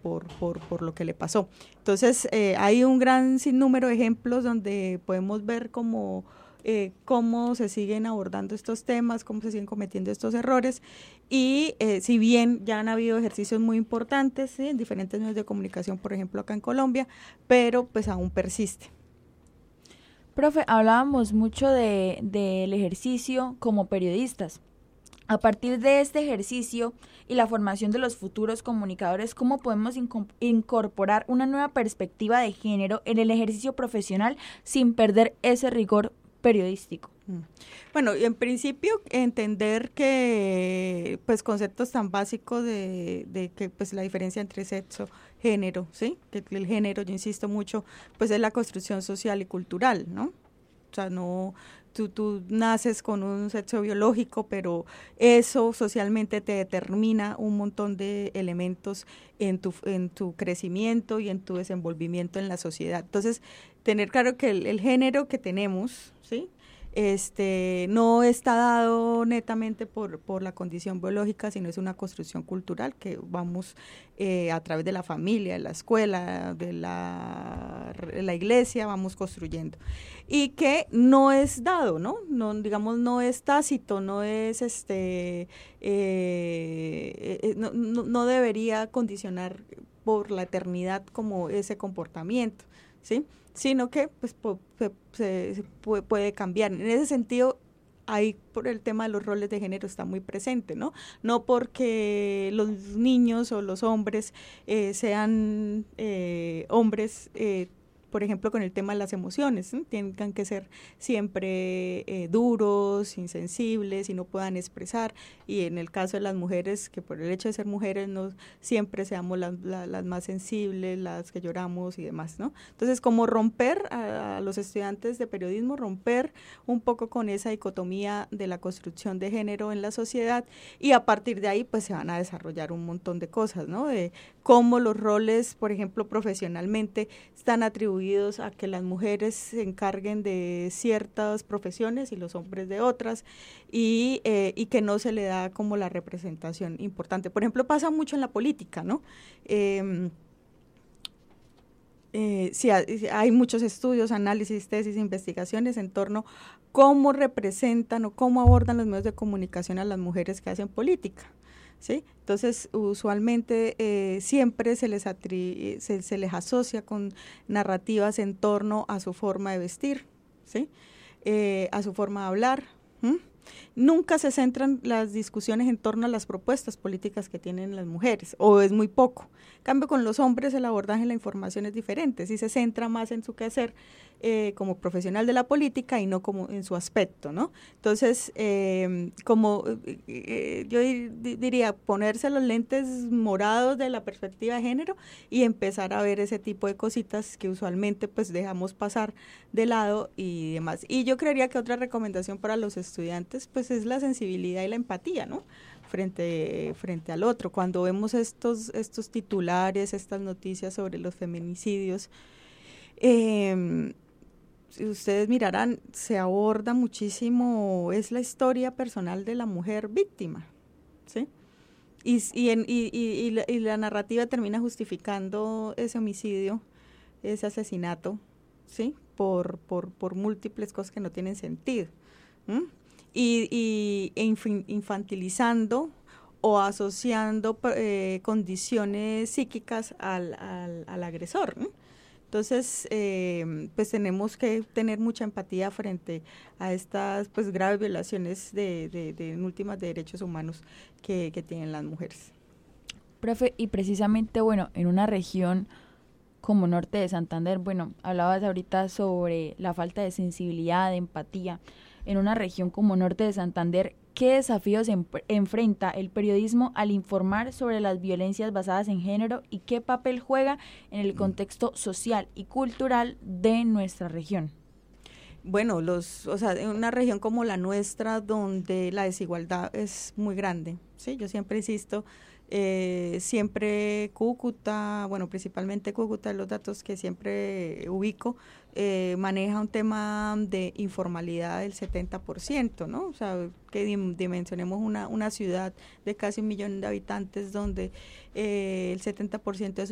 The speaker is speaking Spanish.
por lo que le pasó. Entonces, hay un gran sinnúmero de ejemplos donde podemos ver cómo se siguen abordando estos temas, cómo se siguen cometiendo estos errores, y si bien ya han habido ejercicios muy importantes, ¿sí?, en diferentes medios de comunicación, por ejemplo acá en Colombia, pero pues aún persiste. Profe, hablábamos mucho del ejercicio como periodistas. A partir de este ejercicio y la formación de los futuros comunicadores, ¿cómo podemos incorporar una nueva perspectiva de género en el ejercicio profesional sin perder ese rigor periodístico? Bueno, en principio entender que pues conceptos tan básicos de que pues la diferencia entre sexo, género, ¿sí? Que el género, yo insisto mucho, pues es la construcción social y cultural, ¿no? O sea, no, tú naces con un sexo biológico, pero eso socialmente te determina un montón de elementos en tu crecimiento y en tu desenvolvimiento en la sociedad. Entonces, tener claro que el género que tenemos, ¿sí?, no está dado netamente por la condición biológica, sino es una construcción cultural que vamos a través de la familia, de la escuela, de la iglesia, vamos construyendo. Y que no es dado, ¿no? No, digamos, no es tácito, no es no debería condicionar por la eternidad como ese comportamiento, ¿sí? Sino que pues se puede cambiar. En ese sentido, ahí por el tema de los roles de género está muy presente, ¿no? No porque los niños o los hombres sean hombres, por ejemplo, con el tema de las emociones, ¿no?, tengan que ser siempre duros, insensibles y no puedan expresar, y en el caso de las mujeres, que por el hecho de ser mujeres no siempre seamos las más sensibles, las que lloramos y demás, ¿no? Entonces, como romper a los estudiantes de periodismo, romper un poco con esa dicotomía de la construcción de género en la sociedad, y a partir de ahí pues se van a desarrollar un montón de cosas, ¿no? De cómo los roles, por ejemplo, profesionalmente están atribuidos a que las mujeres se encarguen de ciertas profesiones y los hombres de otras, y que no se le da como la representación importante. Por ejemplo, pasa mucho en la política, ¿no? Sí, hay muchos estudios, análisis, tesis, investigaciones en torno a cómo representan o cómo abordan los medios de comunicación a las mujeres que hacen política, ¿sí? Entonces, usualmente siempre se les asocia con narrativas en torno a su forma de vestir, ¿sí? A su forma de hablar. Nunca se centran las discusiones en torno a las propuestas políticas que tienen las mujeres, o es muy poco. En cambio, con los hombres el abordaje de la información es diferente, sí se centra más en su quehacer como profesional de la política y no como en su aspecto, ¿no? Entonces, yo diría, ponerse los lentes morados de la perspectiva de género y empezar a ver ese tipo de cositas que usualmente pues dejamos pasar de lado y demás. Y yo creería que otra recomendación para los estudiantes pues es la sensibilidad y la empatía, ¿no?, frente al otro. Cuando vemos estos titulares, estas noticias sobre los feminicidios, si ustedes mirarán, se aborda muchísimo, es la historia personal de la mujer víctima, ¿sí? Y la narrativa termina justificando ese homicidio, ese asesinato, ¿sí?, por múltiples cosas que no tienen sentido, ¿m? Infantilizando o asociando condiciones psíquicas al agresor, ¿no? Entonces, pues tenemos que tener mucha empatía frente a estas pues graves violaciones en últimas de derechos humanos que tienen las mujeres. Profe, y precisamente, bueno, en una región como Norte de Santander, bueno, hablabas ahorita sobre la falta de sensibilidad, de empatía. En una región como Norte de Santander, ¿qué desafíos enfrenta el periodismo al informar sobre las violencias basadas en género y qué papel juega en el contexto social y cultural de nuestra región? Bueno, en una región como la nuestra, donde la desigualdad es muy grande, ¿sí? Yo siempre insisto, siempre Cúcuta, bueno, principalmente Cúcuta, los datos que siempre ubico, maneja un tema de informalidad del 70%, ¿no? O sea, que dimensionemos una ciudad de casi 1 millón de habitantes donde el 70% de